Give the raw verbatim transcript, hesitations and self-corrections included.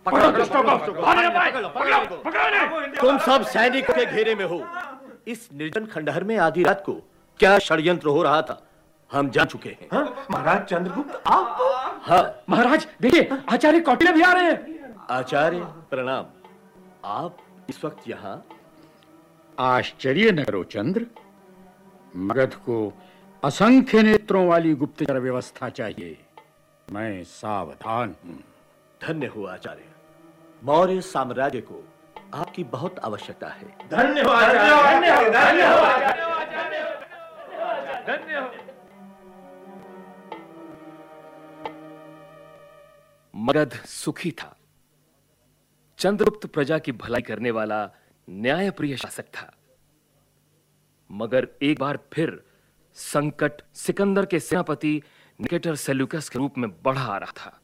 तुम सब सैनिक के घेरे में हो। इस निर्जन खंडहर में आधी रात को क्या षड्यंत्र हो रहा था हम जान चुके हैं। हाँ? महाराज चंद्रगुप्त आप? हाँ महाराज देखिए, आचार्य कौटिल्य भी आ रहे हैं। आचार्य प्रणाम। आप इस वक्त यहाँ? आश्चर्य न करो चंद्र, मगध को असंख्य नेत्रों वाली गुप्तचर व्यवस्था चाहिए। मैं सावधान हूं। धन्य हो आचार्य, मौर्य साम्राज्य को आपकी बहुत आवश्यकता है। धन्यवाद धन्यवाद। मगध सुखी था। चंद्रगुप्त प्रजा की भलाई करने वाला न्यायप्रिय शासक था। मगर एक बार फिर संकट सिकंदर के सेनापति निकेटर सेल्यूकस के रूप में बढ़ा आ रहा था।